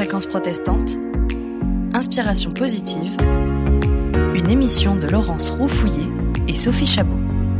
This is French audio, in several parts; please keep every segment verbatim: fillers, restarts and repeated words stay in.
Fréquence protestante, Inspiration positive, une émission de Laurence Roux-Fouillé et Sophie Chabot.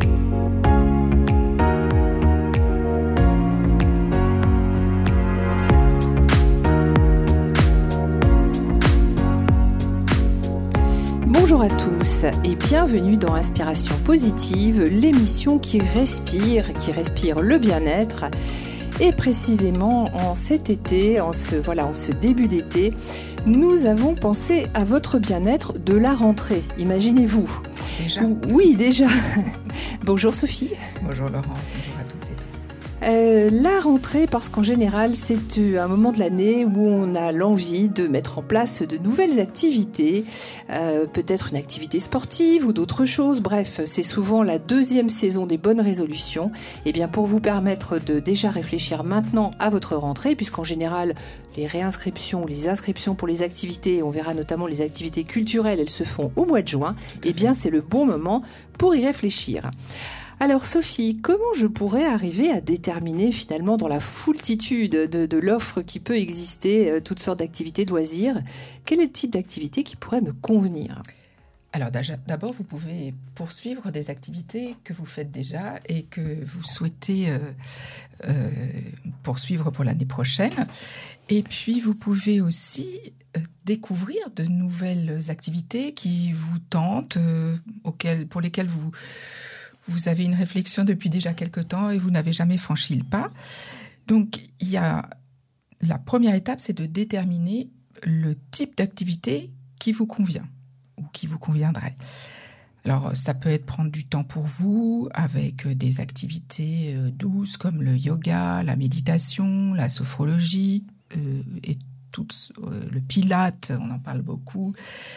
Bonjour à tous et bienvenue dans Inspiration positive, l'émission qui respire, qui respire le bien-être. Et précisément en cet été, en ce, voilà, en ce début d'été, nous avons pensé à votre bien-être de la rentrée. Imaginez-vous. Déjà ? Oui, déjà. Bonjour Sophie. Bonjour Laurence, bonjour à toutes et tous. Euh, la rentrée, parce qu'en général, c'est un moment de l'année où on a l'envie de mettre en place de nouvelles activités, euh, peut-être une activité sportive ou d'autres choses. Bref, c'est souvent la deuxième saison des bonnes résolutions. Et bien, pour vous permettre de déjà réfléchir maintenant à votre rentrée, puisqu'en général, les réinscriptions, les inscriptions pour les activités, on verra notamment les activités culturelles, elles se font au mois de juin. Et bien, c'est le bon moment pour y réfléchir. Alors Sophie, comment je pourrais arriver à déterminer finalement dans la foultitude de, de l'offre qui peut exister, euh, toutes sortes d'activités de loisirs, quel est le type d'activité qui pourrait me convenir ? Alors d'abord, vous pouvez poursuivre des activités que vous faites déjà et que vous souhaitez euh, euh, poursuivre pour l'année prochaine. Et puis vous pouvez aussi euh, découvrir de nouvelles activités qui vous tentent, euh, auxquelles, pour lesquelles vous... Vous avez une réflexion depuis déjà quelque temps et vous n'avez jamais franchi le pas. Donc, il y a la première étape, c'est de déterminer le type d'activité qui vous convient ou qui vous conviendrait. Alors, ça peut être prendre du temps pour vous avec des activités douces comme le yoga, la méditation, la sophrologie euh, et tout euh, le pilate, on en parle beaucoup.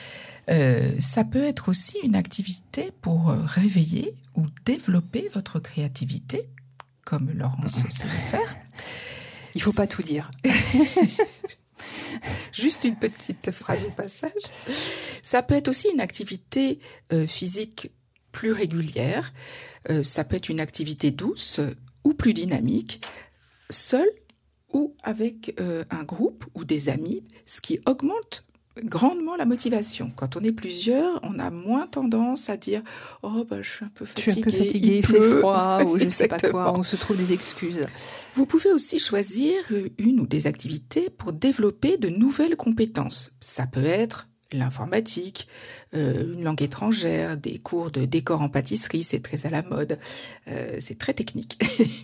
Euh, ça peut être aussi une activité pour réveiller ou développer votre créativité, comme Laurence sait le faire. Il ne faut pas tout dire. Juste une petite phrase au passage. Ça peut être aussi une activité euh, physique plus régulière. Euh, ça peut être une activité douce ou plus dynamique, seule ou avec euh, un groupe ou des amis, ce qui augmente grandement la motivation. Quand on est plusieurs, on a moins tendance à dire « Oh, bah, je suis un peu fatiguée, je suis un peu fatiguée, il, il fait froid » ou je ne sais pas quoi, on se trouve des excuses. Vous pouvez aussi choisir une ou des activités pour développer de nouvelles compétences. Ça peut être l'informatique, euh, une langue étrangère, des cours de décor en pâtisserie, c'est très à la mode, euh, c'est très technique,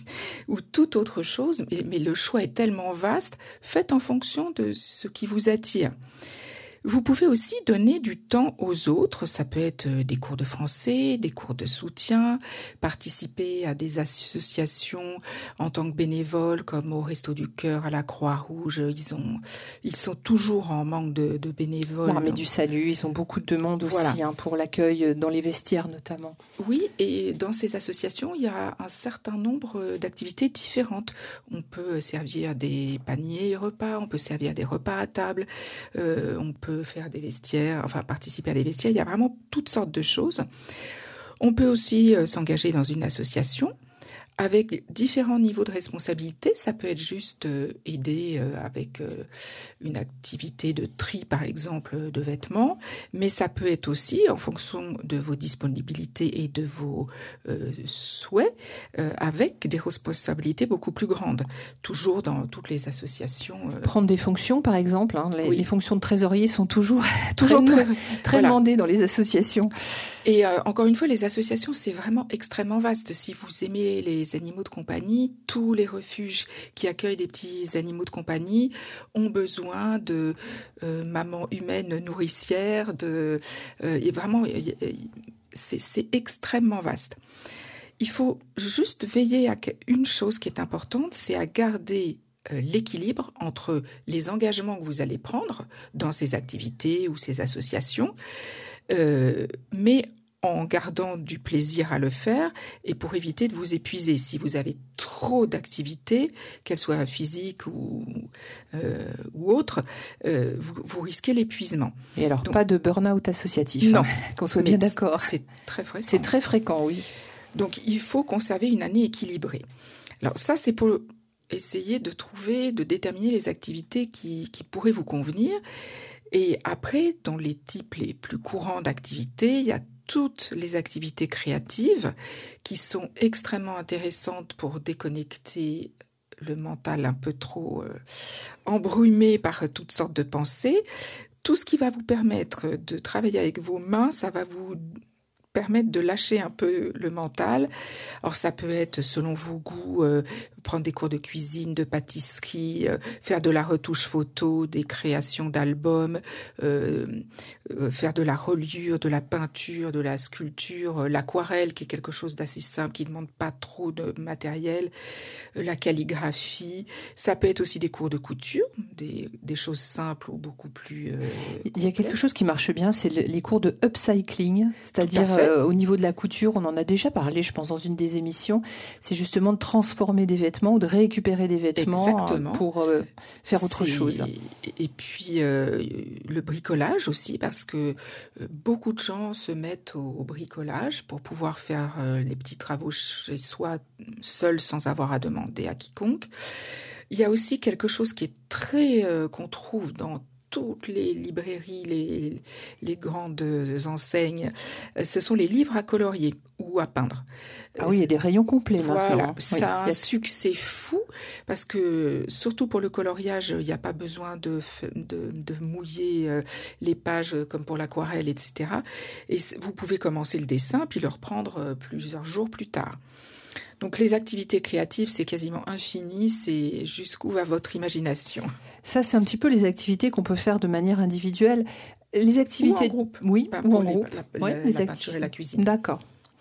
ou toute autre chose, mais, mais le choix est tellement vaste, faites en fonction de ce qui vous attire. Vous pouvez aussi donner du temps aux autres, ça peut être des cours de français, des cours de soutien, participer à des associations en tant que bénévole comme au Resto du Cœur, à la Croix-Rouge, ils ont, ils sont toujours en manque de, de bénévoles. L'Armée du Salut, ils ont beaucoup de demandes aussi, voilà. hein, pour l'accueil dans les vestiaires notamment. Oui, et dans ces associations, il y a un certain nombre d'activités différentes. On peut servir des paniers repas, on peut servir des repas à table, euh, on peut faire des vestiaires, enfin participer à des vestiaires, il y a vraiment toutes sortes de choses. On peut aussi euh, s'engager dans une association avec différents niveaux de responsabilité. Ça peut être juste euh, aider euh, avec euh, une activité de tri, par exemple, de vêtements, mais ça peut être aussi, en fonction de vos disponibilités et de vos euh, souhaits, euh, avec des responsabilités beaucoup plus grandes, toujours dans toutes les associations. Euh... Prendre des fonctions, par exemple, hein, les, oui. les fonctions de trésorier sont toujours, toujours très, très, très voilà. demandées dans les associations. Et euh, encore une fois, les associations, c'est vraiment extrêmement vaste. Si vous aimez les animaux de compagnie, tous les refuges qui accueillent des petits animaux de compagnie ont besoin de euh, mamans humaines nourricières. De, euh, et vraiment, c'est, c'est extrêmement vaste. Il faut juste veiller à une chose qui est importante, c'est à garder euh, l'équilibre entre les engagements que vous allez prendre dans ces activités ou ces associations, Euh, mais en gardant du plaisir à le faire et pour éviter de vous épuiser. Si vous avez trop d'activités, qu'elles soient physiques ou, euh, ou autres, euh, vous, vous risquez l'épuisement. Et alors, Donc, pas de burn-out associatif, non, hein, qu'on soit bien d'accord. C'est très fréquent. C'est très fréquent, oui. Donc, il faut conserver une année équilibrée. Alors ça, c'est pour essayer de trouver, de déterminer les activités qui, qui pourraient vous convenir. Et après, dans les types les plus courants d'activités, il y a toutes les activités créatives qui sont extrêmement intéressantes pour déconnecter le mental un peu trop euh, embrumé par toutes sortes de pensées. Tout ce qui va vous permettre de travailler avec vos mains, ça va vous permettre de lâcher un peu le mental. Alors ça peut être, selon vos goûts, euh, prendre des cours de cuisine, de pâtisserie, euh, faire de la retouche photo, des créations d'albums, euh, euh, faire de la reliure, de la peinture, de la sculpture, euh, l'aquarelle qui est quelque chose d'assez simple, qui ne demande pas trop de matériel, euh, la calligraphie. Ça peut être aussi des cours de couture, des, des choses simples ou beaucoup plus euh, Il y a quelque chose qui marche bien, c'est le, les cours de upcycling, c'est-à-dire euh, au niveau de la couture, on en a déjà parlé, je pense, dans une des émissions, c'est justement de transformer des vêtements ou de récupérer des vêtements Exactement. pour euh, faire autre c'est... chose. Et puis euh, le bricolage aussi, parce que euh, beaucoup de gens se mettent au, au bricolage pour pouvoir faire euh, les petits travaux chez soi, seuls, sans avoir à demander à quiconque. Il y a aussi quelque chose qui est très euh, qu'on trouve dans toutes les librairies, les, les grandes enseignes, ce sont les livres à colorier ou à peindre. Ah oui, il y a des rayons complets voilà, maintenant. Ça oui, a un a... succès fou parce que, surtout pour le coloriage, il n'y a pas besoin de, de, de mouiller les pages comme pour l'aquarelle, et cetera. Et vous pouvez commencer le dessin puis le reprendre plusieurs jours plus tard. Donc les activités créatives, c'est quasiment infini, c'est jusqu'où va votre imagination. Ça, c'est un petit peu les activités qu'on peut faire de manière individuelle. Les activités... Ou en groupe. Oui, enfin, ou en les, groupe. La, ouais, la, les la acti... peinture et la cuisine. D'accord.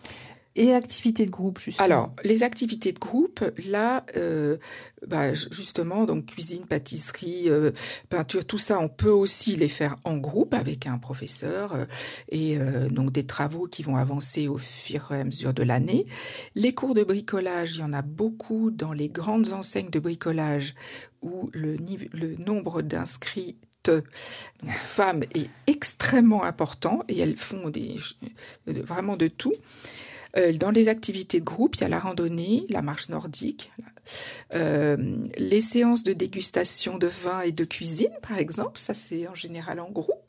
Et activités de groupe, justement. Alors, les activités de groupe, là, euh, bah, justement, donc cuisine, pâtisserie, euh, peinture, tout ça, on peut aussi les faire en groupe avec un professeur euh, et euh, donc des travaux qui vont avancer au fur et à mesure de l'année. Les cours de bricolage, il y en a beaucoup dans les grandes enseignes de bricolage où le, niveau, le nombre d'inscrits donc, femmes est extrêmement important et elles font des, vraiment de tout. Euh, dans les activités de groupe, il y a la randonnée, la marche nordique, euh, les séances de dégustation de vin et de cuisine, par exemple. Ça, c'est en général en groupe.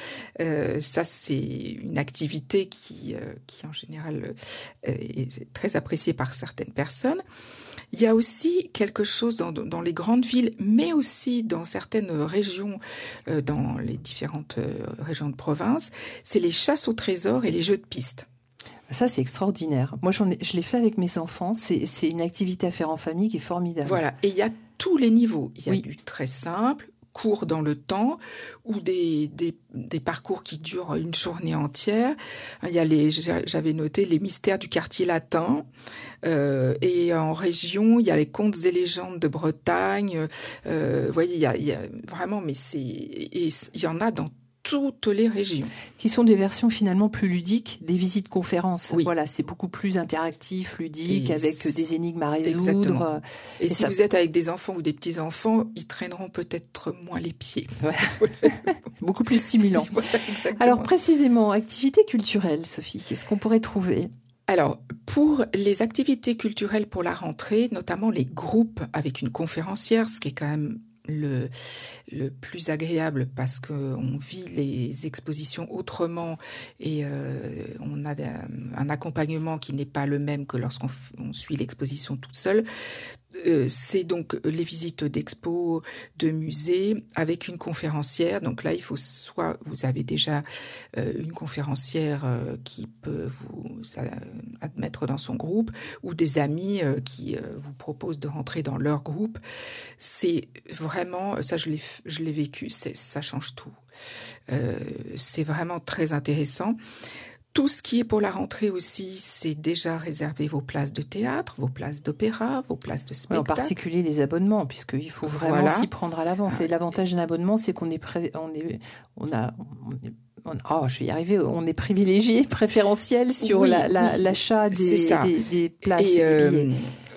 Euh, ça, c'est une activité qui, euh, qui en général, euh, est très appréciée par certaines personnes. Il y a aussi quelque chose dans, dans les grandes villes, mais aussi dans certaines régions, euh, dans les différentes euh, régions de province, c'est les chasses au trésor et les jeux de piste. Ça, c'est extraordinaire. Moi, j'en ai, je l'ai fait avec mes enfants. C'est, c'est une activité à faire en famille qui est formidable. Voilà. Et il y a tous les niveaux. Il y a oui. du très simple, court dans le temps, ou des, des, des parcours qui durent une journée entière. Il y a les, j'avais noté les mystères du quartier latin. Euh, et en région, il y a les contes et légendes de Bretagne. Euh, vous voyez, il y a, il y a vraiment, mais c'est, et il y en a dans toutes les régions. Qui sont des versions finalement plus ludiques des visites conférences. Oui. Voilà, c'est beaucoup plus interactif, ludique, et avec des énigmes à résoudre. Exactement. Et, et si ça... vous êtes avec des enfants ou des petits-enfants, ils traîneront peut-être moins les pieds. Voilà. Beaucoup plus stimulant. Voilà, exactement. Alors précisément, activité culturelle, Sophie, qu'est-ce qu'on pourrait trouver ? Alors, pour les activités culturelles pour la rentrée, notamment les groupes avec une conférencière, ce qui est quand même le, le plus agréable parce qu'on vit les expositions autrement et euh, on a un accompagnement qui n'est pas le même que lorsqu'on on suit l'exposition toute seule. Euh, c'est donc les visites d'expos, de musées avec une conférencière. Donc là, il faut soit vous avez déjà euh, une conférencière euh, qui peut vous euh, admettre dans son groupe ou des amis euh, qui euh, vous proposent de rentrer dans leur groupe. C'est vraiment, ça je l'ai, je l'ai vécu, c'est, ça change tout. Euh, c'est vraiment très intéressant. Tout ce qui est pour la rentrée aussi, c'est déjà réserver vos places de théâtre, vos places d'opéra, vos places de spectacle. Oui, en particulier les abonnements, puisqu'il faut vraiment voilà. s'y prendre à l'avance. Et l'avantage d'un abonnement, c'est qu'on est, pré... on est, on a, on est... Oh, je vais y arriver. On est privilégié, préférentiel sur oui, la, la, oui, l'achat des, des, des places et, et des billets. Euh,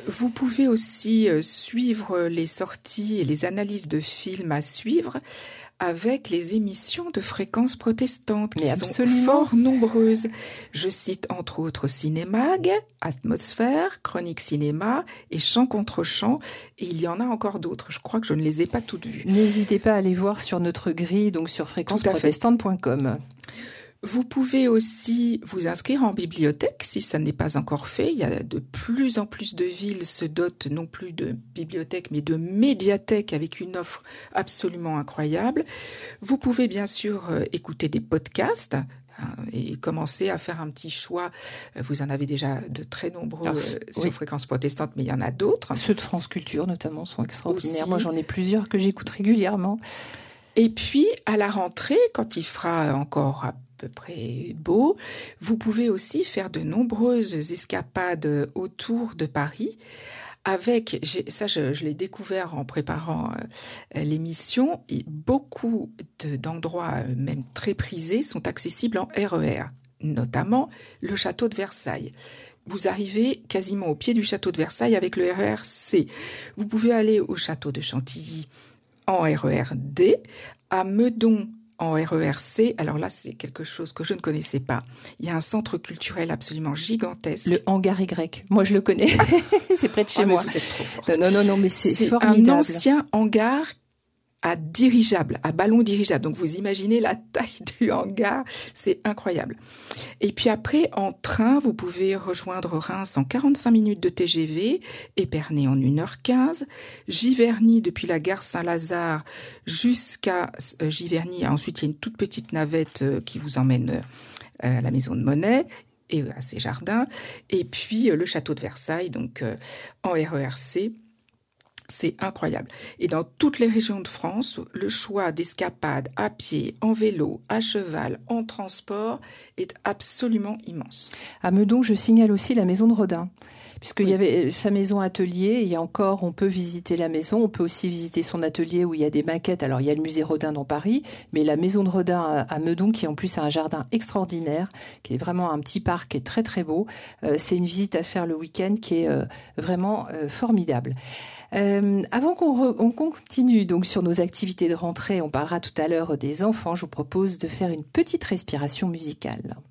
Vous pouvez aussi euh, suivre les sorties et les analyses de films à suivre avec les émissions de Fréquence Protestante qui Mais sont absolument. fort nombreuses. Je cite entre autres Cinémag, Atmosphère, Chronique Cinéma et Chant contre Chant. Et il y en a encore d'autres. Je crois que je ne les ai pas toutes vues. N'hésitez pas à aller voir sur notre grille, donc sur fréquence protestante point com. Vous pouvez aussi vous inscrire en bibliothèque si ça n'est pas encore fait. Il y a de plus en plus de villes se dotent non plus de bibliothèques mais de médiathèques avec une offre absolument incroyable. Vous pouvez bien sûr écouter des podcasts et commencer à faire un petit choix. Vous en avez déjà de très nombreux Alors, sur oui. Fréquence Protestante, mais il y en a d'autres. Ceux de France Culture notamment sont extraordinaires. Aussi. Moi j'en ai plusieurs que j'écoute régulièrement. Et puis à la rentrée, quand il fera encore à peu près beau, vous pouvez aussi faire de nombreuses escapades autour de Paris avec, j'ai, ça je, je l'ai découvert en préparant euh, l'émission, et beaucoup de, d'endroits, même très prisés, sont accessibles en R E R, notamment le château de Versailles. Vous arrivez quasiment au pied du château de Versailles avec le R E R C. Vous pouvez aller au château de Chantilly en R E R D, à Meudon en R E R C. Alors là, c'est quelque chose que je ne connaissais pas. Il y a un centre culturel absolument gigantesque. Le hangar Y. Moi, je le connais. C'est près de chez ah, moi. Vous êtes trop forte. Non, non, non, mais c'est, c'est formidable. un ancien hangar à dirigeable, à ballon dirigeable. Donc, vous imaginez la taille du hangar. C'est incroyable. Et puis après, en train, vous pouvez rejoindre Reims en quarante-cinq minutes de T G V, Épernay en une heure quinze, Giverny depuis la gare Saint-Lazare jusqu'à euh, Giverny. Ensuite, il y a une toute petite navette euh, qui vous emmène euh, à la Maison de Monnaie et à ses jardins. Et puis, euh, le château de Versailles, donc euh, en R E R C. C'est incroyable. Et dans toutes les régions de France, le choix d'escapades à pied, en vélo, à cheval, en transport est absolument immense. À Meudon, je signale aussi la maison de Rodin. Puisqu'il oui. y avait sa maison atelier, et encore, on peut visiter la maison, on peut aussi visiter son atelier où il y a des maquettes. Alors, il y a le musée Rodin dans Paris, mais la maison de Rodin à Meudon, qui en plus a un jardin extraordinaire, qui est vraiment un petit parc qui est très très beau. Euh, c'est une visite à faire le week-end qui est euh, vraiment euh, formidable. Euh, avant qu'on re, on continue donc sur nos activités de rentrée, on parlera tout à l'heure des enfants, je vous propose de faire une petite respiration musicale.